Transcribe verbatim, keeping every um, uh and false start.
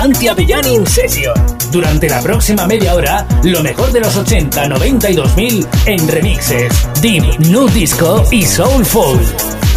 Santi Avellán in Session. Durante la próxima media hora, lo mejor de los ochenta, noventa y dos mil en remixes, deep, nu disco y soulful.